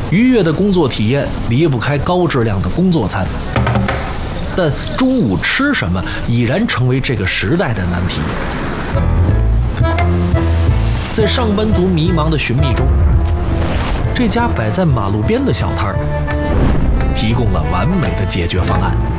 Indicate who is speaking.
Speaker 1: 愉悦的工作体验离不开高质量的工作餐，但中午吃什么已然成为这个时代的难题。在上班族迷茫的寻觅中，这家摆在马路边的小摊儿提供了完美的解决方案。